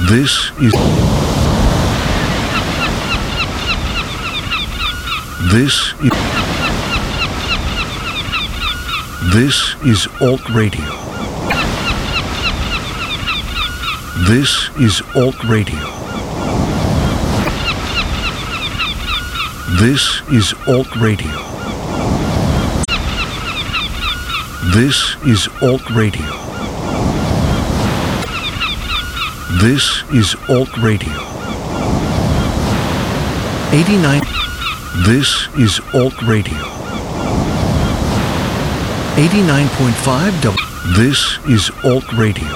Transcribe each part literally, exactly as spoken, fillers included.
This is This is This is Alt Radio. This is Alt Radio. This is Alt Radio. This is Alt Radio. This is Alt Radio. eighty-nine. This is Alt Radio. eighty-nine point five W. This is Alt Radio.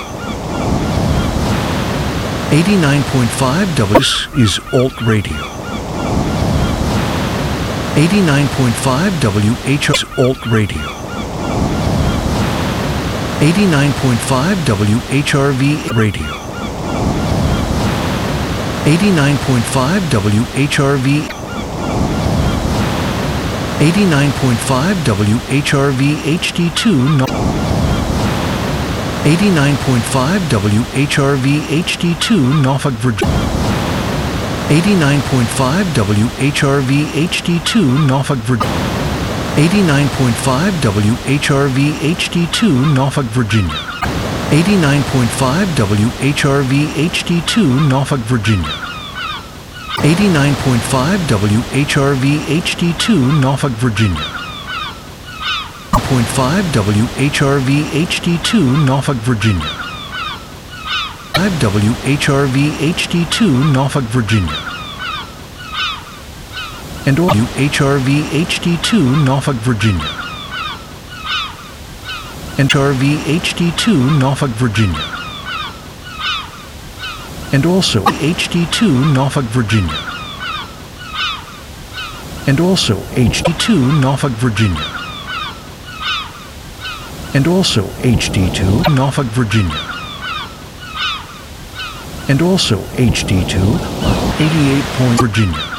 eighty-nine point five W. This is Alt Radio. eighty-nine point five W H R Alt Radio. eighty-nine point five W H R V Radio. eighty-nine point five W H R V. eighty-nine point five W H R V H D two. eighty-nine point five W H R V H D two Norfolk, Virginia. eighty-nine point five W H R V H D two Norfolk, Virginia. eighty-nine point five W H R V H D two Norfolk, Virginia. eighty-nine point five W H R V H D two Norfolk, Virginia. eighty-nine point five W H R V H D two Norfolk, Virginia. eighty-nine point five W H R V H D two Norfolk, Virginia. five W H R V H D two Norfolk, Virginia. And W H R V H D two Norfolk, Virginia. And H R V H D two Norfolk, Virginia. And also H D two Norfolk, Virginia. And also H D two Norfolk, Virginia. And also H D two Norfolk, Virginia. And also H D two eighty-eight point Virginia.